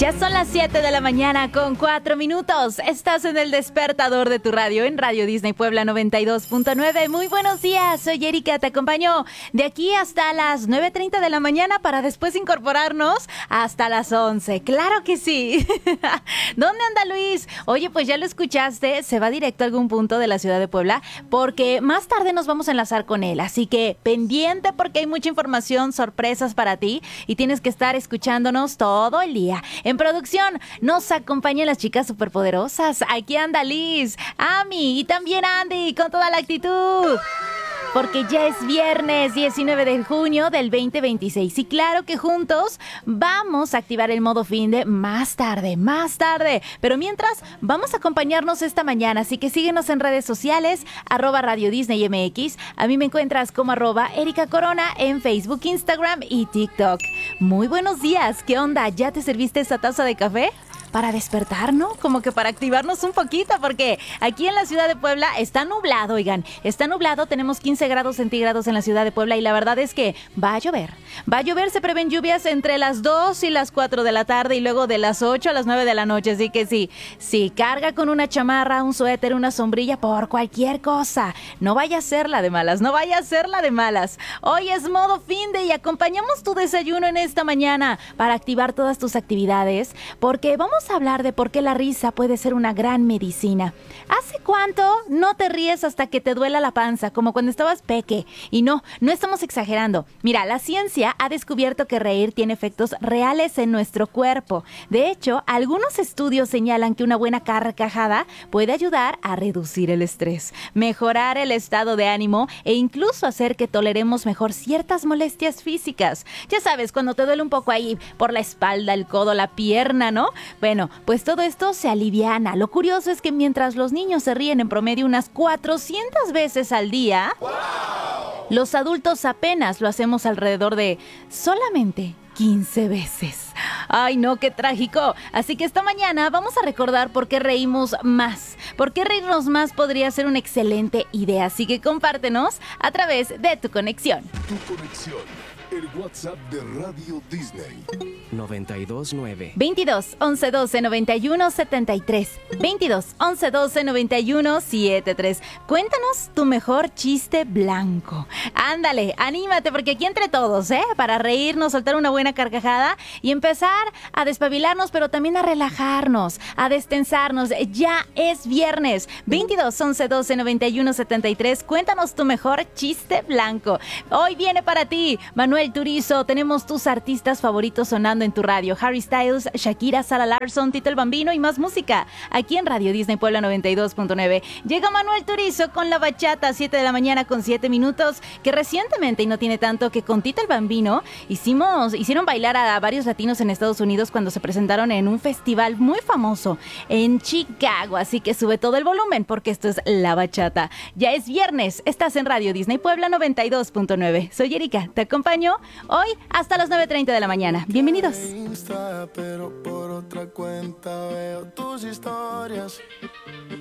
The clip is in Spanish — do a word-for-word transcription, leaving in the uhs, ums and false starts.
Ya son las siete de la mañana con cuatro minutos. Estás en el despertador de tu radio en Radio Disney Puebla noventa y dos punto nueve. Muy buenos días, soy Erika, te acompaño de aquí hasta las nueve treinta de la mañana para después incorporarnos hasta las once. ¡Claro que sí! ¿Dónde anda Luis? Oye, pues ya lo escuchaste, se va directo a algún punto de la ciudad de Puebla porque más tarde nos vamos a enlazar con él. Así que pendiente porque hay mucha información, sorpresas para ti y tienes que estar escuchándonos todo el día. En producción nos acompañan las chicas superpoderosas. Aquí anda Liz, Ami y también Andy con toda la actitud. Porque ya es viernes diecinueve de junio del veinte veintiséis. Y claro que juntos vamos a activar el modo fin de más tarde, más tarde. Pero mientras, vamos a acompañarnos esta mañana. Así que síguenos en redes sociales, arroba Radio Disney M X. A mí me encuentras como arroba Erika Corona en Facebook, Instagram y TikTok. Muy buenos días. ¿Qué onda? ¿Ya te serviste esa taza de café? Para despertar, ¿no? Como que para activarnos un poquito, porque aquí en la ciudad de Puebla está nublado, oigan, está nublado, tenemos quince grados centígrados en la ciudad de Puebla y la verdad es que va a llover. Va a llover, se prevén lluvias entre las dos y las cuatro de la tarde y luego de las ocho a las nueve de la noche, así que sí, sí, carga con una chamarra, un suéter, una sombrilla, por cualquier cosa. No vaya a ser la de malas, no vaya a ser la de malas. Hoy es modo finde y acompañamos tu desayuno en esta mañana para activar todas tus actividades, porque vamos a hablar de por qué la risa puede ser una gran medicina. ¿Hace cuánto no te ríes hasta que te duela la panza, como cuando estabas peque? Y no, no estamos exagerando. Mira, la ciencia ha descubierto que reír tiene efectos reales en nuestro cuerpo. De hecho, algunos estudios señalan que una buena carcajada puede ayudar a reducir el estrés, mejorar el estado de ánimo e incluso hacer que toleremos mejor ciertas molestias físicas. Ya sabes, cuando te duele un poco ahí por la espalda, el codo, la pierna, ¿no? Bueno, pues todo esto se aliviana. Lo curioso es que mientras los niños se ríen en promedio unas cuatrocientas veces al día, ¡wow!, los adultos apenas lo hacemos alrededor de solamente quince veces. ¡Ay, no, qué trágico! Así que esta mañana vamos a recordar por qué reímos más. Por qué reírnos más podría ser una excelente idea. Así que compártenos a través de tu conexión. Tu conexión. El WhatsApp de Radio Disney. noventa y dos nueve. veintidós, once, doce, noventa y uno, setenta y tres. veintidós, once, doce, noventa y uno, setenta y tres. Cuéntanos tu mejor chiste blanco. Ándale, anímate, porque aquí entre todos, ¿eh? Para reírnos, soltar una buena carcajada y empezar a despabilarnos, pero también a relajarnos, a destensarnos. Ya es viernes. veintidós, once, doce, noventa y uno, setenta y tres. Cuéntanos tu mejor chiste blanco. Hoy viene para ti Manuel Turizo. Tenemos tus artistas favoritos sonando en tu radio: Harry Styles, Shakira, Sara Larsson, Tito el Bambino y más música aquí en Radio Disney Puebla noventa y dos punto nueve. Llega Manuel Turizo con la bachata, siete de la mañana con siete minutos, que recientemente, y no tiene tanto, que con Tito el Bambino hicimos, hicieron bailar a varios latinos en Estados Unidos cuando se presentaron en un festival muy famoso en Chicago. Así que sube todo el volumen porque esto es la bachata. Ya es viernes, estás en Radio Disney Puebla noventa y dos punto nueve. Soy Erika, te acompaño hoy hasta las nueve treinta de la mañana. Bienvenidos. Insta, pero por otra cuenta veo tus historias.